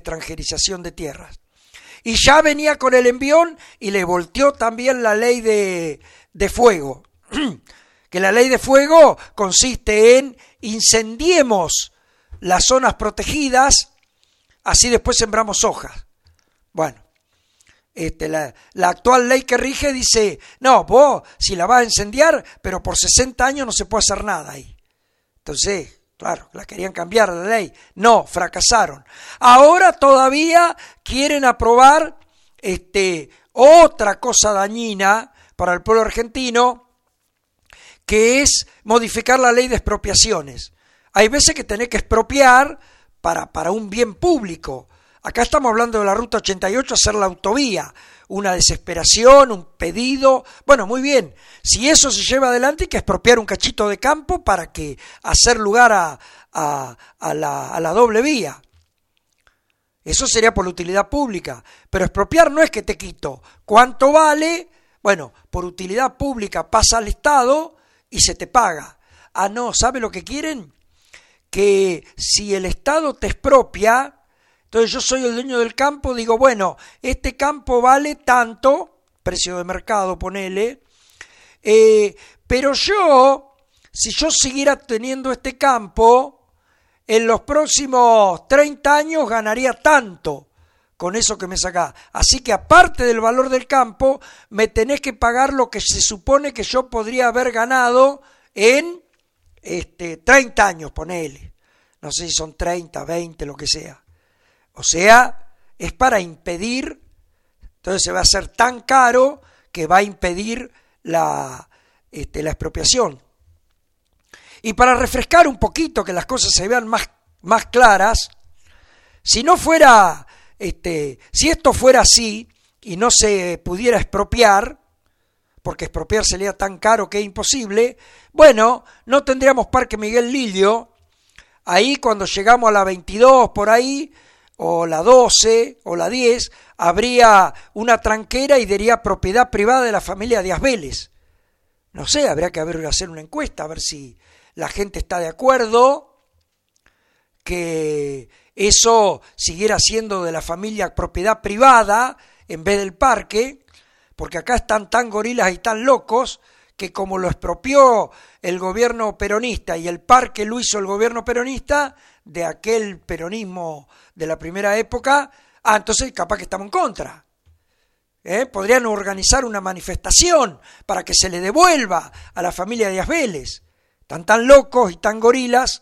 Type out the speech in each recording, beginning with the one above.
extranjerización de tierras. Y ya venía con el envión y le volteó también la ley de fuego. Que la ley de fuego consiste en incendiemos las zonas protegidas, así después sembramos hojas. Bueno, la actual ley que rige dice, no, vos si la vas a incendiar, pero por 60 años no se puede hacer nada ahí. Entonces, claro, la querían cambiar la ley. No, fracasaron. Ahora todavía quieren aprobar otra cosa dañina para el pueblo argentino, que es modificar la ley de expropiaciones. Hay veces que tenés que expropiar para un bien público. Acá estamos hablando de la Ruta 88, hacer la autovía, una desesperación, un pedido. Bueno, muy bien, si eso se lleva adelante hay que expropiar un cachito de campo para que hacer lugar a la doble vía. Eso sería por la utilidad pública, pero expropiar no es que te quito. ¿Cuánto vale? Bueno, por utilidad pública pasa al Estado y se te paga. Ah, no, ¿sabe lo que quieren? Que si el Estado te expropia, entonces yo soy el dueño del campo, digo, bueno, este campo vale tanto, precio de mercado, ponele, pero yo, si yo siguiera teniendo este campo, en los próximos 30 años ganaría tanto con eso que me sacás. Así que aparte del valor del campo, me tenés que pagar lo que se supone que yo podría haber ganado en 30 años, ponele. No sé si son 30, 20, lo que sea. O sea, es para impedir, entonces se va a hacer tan caro que va a impedir la expropiación. Y para refrescar un poquito, que las cosas se vean más claras, si no fuera, si esto fuera así y no se pudiera expropiar, porque expropiar sería tan caro que es imposible, bueno, no tendríamos Parque Miguel Lillo. Ahí cuando llegamos a la 22 por ahí, o la 12 o la 10, habría una tranquera y diría propiedad privada de la familia Díaz Vélez. No sé, habría que hacer una encuesta, a ver si la gente está de acuerdo que eso siguiera siendo de la familia propiedad privada en vez del parque, porque acá están tan gorilas y tan locos que como lo expropió el gobierno peronista y el parque lo hizo el gobierno peronista, de aquel peronismo de la primera época, entonces capaz que estamos en contra. Podrían organizar una manifestación para que se le devuelva a la familia Díaz Vélez. Están tan locos y tan gorilas.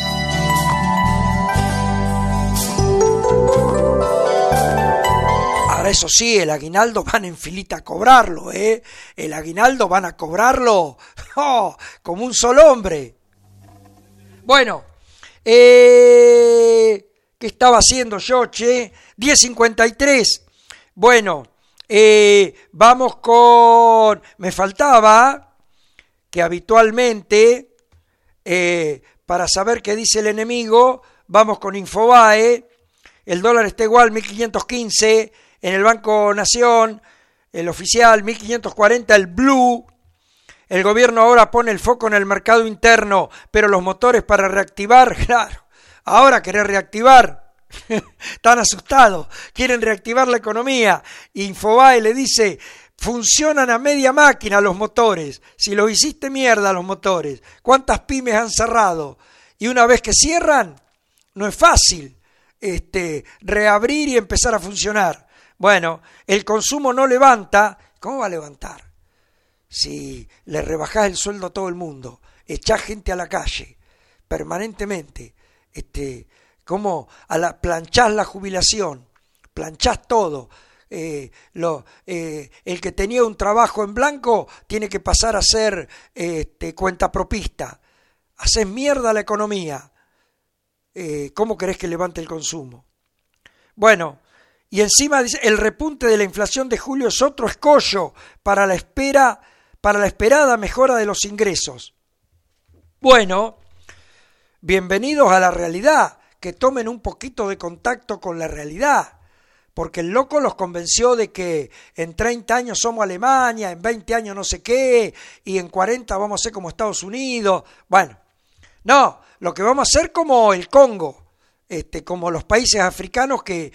Ahora eso sí, el aguinaldo van en filita a cobrarlo, El aguinaldo van a cobrarlo como un solo hombre. Bueno, ¿qué estaba haciendo yo, che? 10:53. Bueno, vamos con... Me faltaba que habitualmente, para saber qué dice el enemigo, vamos con Infobae. El dólar está igual, 1.515. En el Banco Nación, el oficial, 1.540, el blue. El gobierno ahora pone el foco en el mercado interno, pero los motores para reactivar, claro, ahora querés reactivar, están asustados, quieren reactivar la economía. Infobae le dice, funcionan a media máquina los motores, si los hiciste mierda los motores, ¿cuántas pymes han cerrado? Y una vez que cierran, no es fácil reabrir y empezar a funcionar. Bueno, el consumo no levanta. ¿Cómo va a levantar? Si le rebajás el sueldo a todo el mundo, echás gente a la calle permanentemente, ¿cómo planchás la jubilación? Planchás todo. El que tenía un trabajo en blanco tiene que pasar a ser cuentapropista. Hacés mierda la economía. ¿Cómo querés que levante el consumo? Bueno, y encima dice, el repunte de la inflación de julio es otro escollo para la esperada mejora de los ingresos. Bueno, bienvenidos a la realidad, que tomen un poquito de contacto con la realidad, porque el loco los convenció de que en 30 años somos Alemania, en 20 años no sé qué, y en 40 vamos a ser como Estados Unidos. Bueno, no, lo que vamos a hacer como el Congo, como los países africanos que